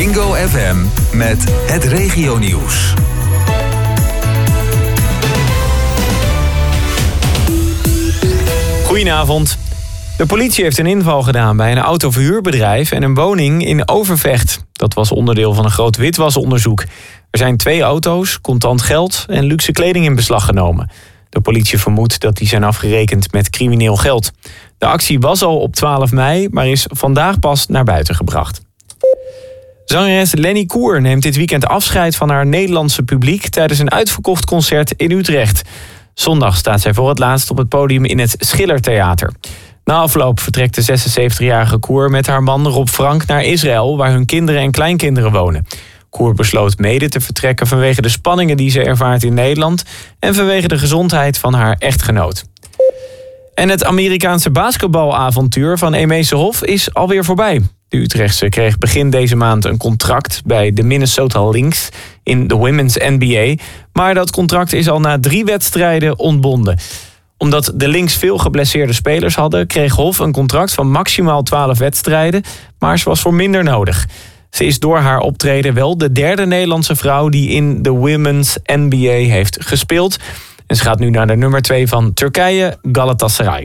Bingo FM met het regionieuws. Goedenavond. De politie heeft een inval gedaan bij een autoverhuurbedrijf en een woning in Overvecht. Dat was onderdeel van een groot witwasonderzoek. Er zijn 2 auto's, contant geld en luxe kleding in beslag genomen. De politie vermoedt dat die zijn afgerekend met crimineel geld. De actie was al op 12 mei, maar is vandaag pas naar buiten gebracht. Zangeres Lenny Koer neemt dit weekend afscheid van haar Nederlandse publiek tijdens een uitverkocht concert in Utrecht. Zondag staat zij voor het laatst op het podium in het Schillertheater. Na afloop vertrekt de 76-jarige Koer met haar man Rob Frank naar Israël, waar hun kinderen en kleinkinderen wonen. Koer besloot mede te vertrekken vanwege de spanningen die ze ervaart in Nederland en vanwege de gezondheid van haar echtgenoot. En het Amerikaanse basketbalavontuur van Emese Hof is alweer voorbij. De Utrechtse kreeg begin deze maand een contract bij de Minnesota Lynx in de Women's NBA. Maar dat contract is al na 3 wedstrijden ontbonden. Omdat de Lynx veel geblesseerde spelers hadden, kreeg Hof een contract van maximaal 12 wedstrijden. Maar ze was voor minder nodig. Ze is door haar optreden wel de 3e Nederlandse vrouw die in de Women's NBA heeft gespeeld. En ze gaat nu naar de nummer 2 van Turkije, Galatasaray.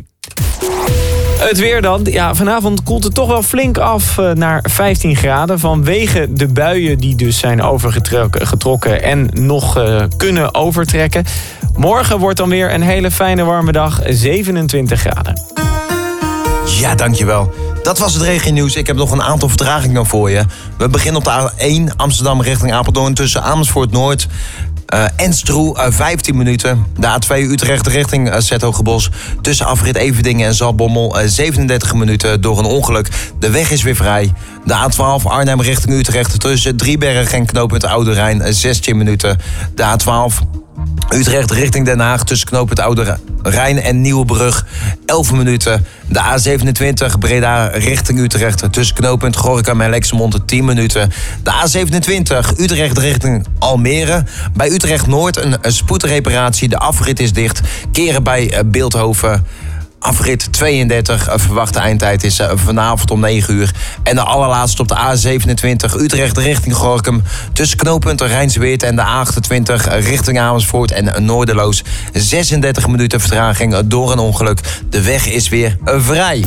Het weer dan. Ja, vanavond koelt het toch wel flink af naar 15 graden... vanwege de buien die dus zijn overgetrokken en nog kunnen overtrekken. Morgen wordt dan weer een hele fijne warme dag, 27 graden. Ja, dankjewel. Dat was het regionieuws. Ik heb nog een aantal vertragingen voor je. We beginnen op de A1 Amsterdam richting Apeldoorn tussen Amersfoort Noord en Stroe, 15 minuten. De A2 Utrecht richting Zethogenbos tussen afrit Everdingen en Zaltbommel, 37 minuten door een ongeluk. De weg is weer vrij. De A12 Arnhem richting Utrecht tussen Driebergen en knooppunt Oude Rijn, 16 minuten. De A12 Utrecht richting Den Haag tussen knooppunt Oude Rijn en Nieuwebrug, 11 minuten. De A27 Breda richting Utrecht tussen knooppunt Gorinchem en Lexmond, 10 minuten. De A27 Utrecht richting Almere. Bij Utrecht Noord een spoedreparatie. De afrit is dicht. Keren bij Beeldhoven. Afrit 32, verwachte eindtijd is vanavond om 9 uur. En de allerlaatste op de A27 Utrecht richting Gorinchem tussen knooppunt Rijnsweert en de A28 richting Amersfoort en Noorderloos. 36 minuten vertraging door een ongeluk. De weg is weer vrij.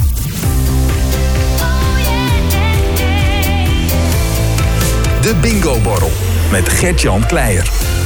De Bingo Borrel met Gert-Jan Kleijer.